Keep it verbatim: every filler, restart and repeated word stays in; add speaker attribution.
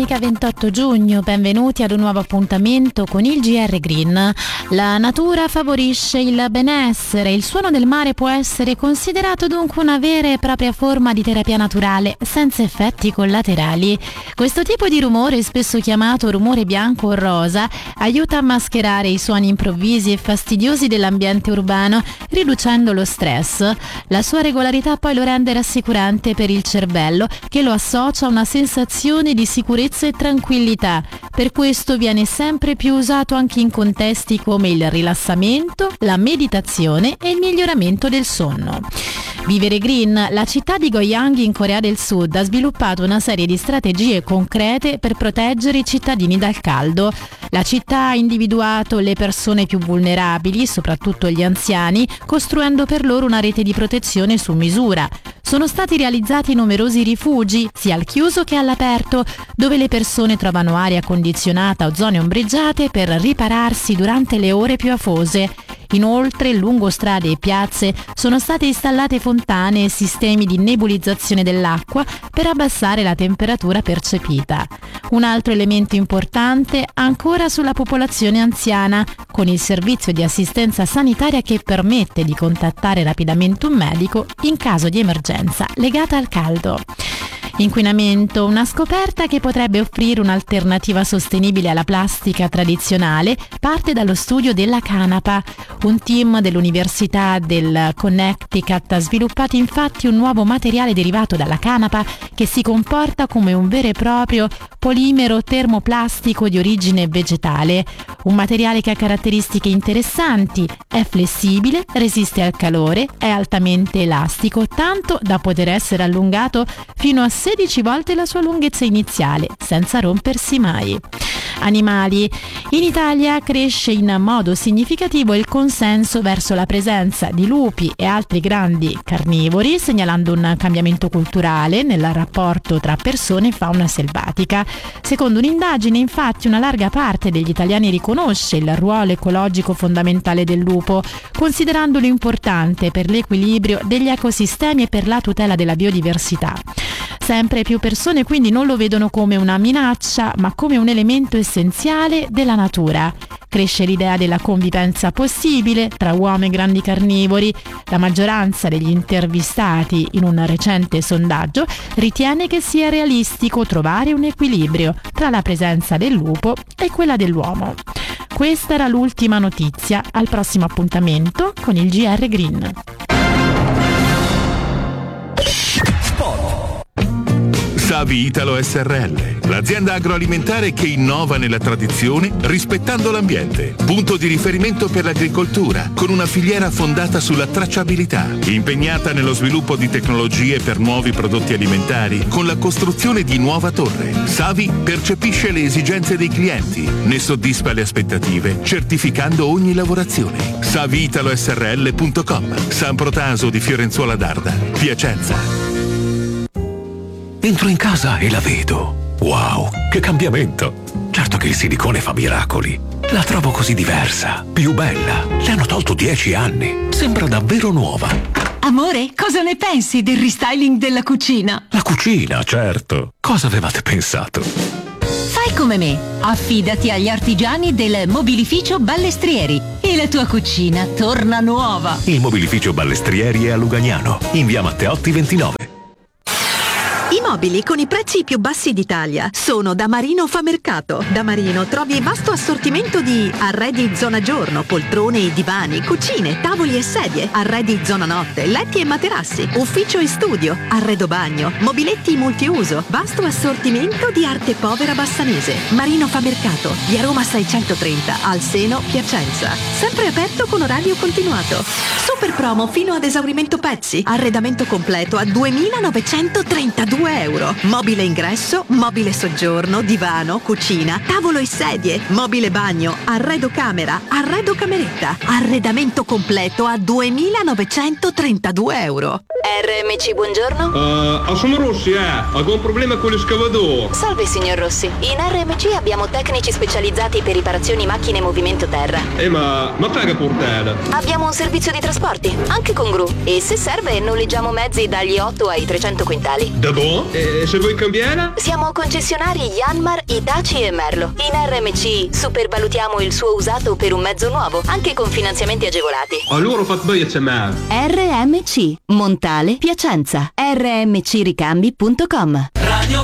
Speaker 1: domenica ventotto giugno, benvenuti ad un nuovo appuntamento con il G R Green. La natura favorisce il benessere, il suono del mare può essere considerato dunque una vera e propria forma di terapia naturale, senza effetti collaterali. Questo tipo di rumore, spesso chiamato rumore bianco o rosa, aiuta a mascherare i suoni improvvisi e fastidiosi dell'ambiente urbano, riducendo lo stress. La sua regolarità poi lo rende rassicurante per il cervello, che lo associa a una sensazione di sicurezza e tranquillità. Per questo viene sempre più usato anche in contesti come il rilassamento, la meditazione e il miglioramento del sonno. Vivere Green, la città di Goyang in Corea del Sud ha sviluppato una serie di strategie concrete per proteggere i cittadini dal caldo. La città ha individuato le persone più vulnerabili, soprattutto gli anziani, costruendo per loro una rete di protezione su misura. Sono stati realizzati numerosi rifugi, sia al chiuso che all'aperto, dove le persone trovano aria condizionata o zone ombreggiate per ripararsi durante le ore più afose. Inoltre, lungo strade e piazze sono state installate fontane e sistemi di nebulizzazione dell'acqua per abbassare la temperatura percepita. Un altro elemento importante ancora sulla popolazione anziana, con il servizio di assistenza sanitaria che permette di contattare rapidamente un medico in caso di emergenza legata al caldo. Inquinamento, una scoperta che potrebbe offrire un'alternativa sostenibile alla plastica tradizionale, parte dallo studio della canapa. Un team dell'Università del Connecticut ha sviluppato infatti un nuovo materiale derivato dalla canapa che si comporta come un vero e proprio polimero termoplastico di origine vegetale. Un materiale che ha caratteristiche interessanti, è flessibile, resiste al calore, è altamente elastico, tanto da poter essere allungato fino a sedici volte la sua lunghezza iniziale, senza rompersi mai. Animali. In Italia cresce in modo significativo il consenso verso la presenza di lupi e altri grandi carnivori, segnalando un cambiamento culturale nel rapporto tra persone e fauna selvatica. Secondo un'indagine, infatti, una larga parte degli italiani riconosce il ruolo ecologico fondamentale del lupo, considerandolo importante per l'equilibrio degli ecosistemi e per la tutela della biodiversità. Sempre più persone quindi non lo vedono come una minaccia, ma come un elemento essenziale della natura. Cresce l'idea della convivenza possibile tra uomo e grandi carnivori. La maggioranza degli intervistati in un recente sondaggio ritiene che sia realistico trovare un equilibrio tra la presenza del lupo e quella dell'uomo. Questa era l'ultima notizia. Al prossimo appuntamento con il G R Green.
Speaker 2: Savi Italo S R L, l'azienda agroalimentare che innova nella tradizione rispettando l'ambiente. Punto di riferimento per l'agricoltura, con una filiera fondata sulla tracciabilità, impegnata nello sviluppo di tecnologie per nuovi prodotti alimentari, con la costruzione di nuova torre. Savi percepisce le esigenze dei clienti, ne soddisfa le aspettative, certificando ogni lavorazione. Savi Italo S R L punto com, San Protaso di Fiorenzuola d'Arda, Piacenza.
Speaker 3: Entro in casa e la vedo. Wow, che cambiamento! Certo che il silicone fa miracoli. La trovo così diversa, più bella. Le hanno tolto dieci anni. Sembra davvero nuova.
Speaker 4: Amore, cosa ne pensi del restyling della cucina?
Speaker 3: La cucina, certo. Cosa avevate pensato?
Speaker 4: Fai come me. Affidati agli artigiani del Mobilificio Ballestrieri e la tua cucina torna nuova.
Speaker 3: Il Mobilificio Ballestrieri è a Lugagnano, in via Matteotti ventinove.
Speaker 5: I mobili con i prezzi più bassi d'Italia sono da Marino Famercato. Da Marino trovi vasto assortimento di arredi zona giorno, poltrone e divani, cucine, tavoli e sedie, arredi zona notte, letti e materassi, ufficio e studio, arredo bagno, mobiletti multiuso, vasto assortimento di arte povera bassanese. Marino Famercato, via Roma seicentotrenta, al Seno, Piacenza. Sempre aperto con orario continuato. Super promo fino ad esaurimento pezzi. Arredamento completo a duemilanovecentotrentadue euro. Mobile ingresso, mobile soggiorno, divano, cucina, tavolo e sedie, mobile bagno, arredo camera, arredo cameretta. Arredamento completo a duemilanovecentotrentadue euro.
Speaker 6: R M C, buongiorno.
Speaker 7: Uh, sono Rossi, eh. Ho un problema con l'escavatore.
Speaker 6: Salve, signor Rossi. In R M C abbiamo tecnici specializzati per riparazioni macchine e movimento terra.
Speaker 7: Eh, ma, ma paga portata.
Speaker 6: Abbiamo un servizio di trasporto trasporti, anche con gru. E se serve noleggiamo mezzi dagli otto ai trecento quintali.
Speaker 7: Da buon? E se vuoi cambiare?
Speaker 6: Siamo concessionari Yanmar, Hitachi e Merlo. In R M C supervalutiamo il suo usato per un mezzo nuovo, anche con finanziamenti agevolati.
Speaker 7: Allora fate bene a chiamare.
Speaker 4: R M C, Montale, Piacenza. R M C ricambi punto com.